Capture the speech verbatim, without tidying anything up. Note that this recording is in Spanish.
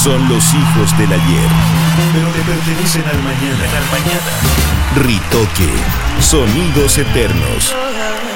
Son los hijos del ayer, pero le pertenecen al mañana. Al mañana. Ritoque, sonidos eternos.